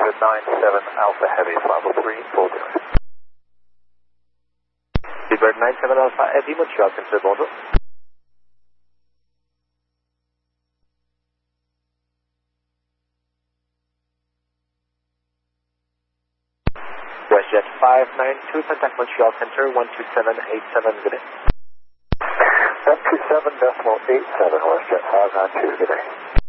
97 Alpha Heavy, 50340. Seabird 97 Alpha Heavy, Montreal Center, bonjour. WestJet 592, contact Montreal Center, 12787, good day. 127.87, WestJet 592, good day.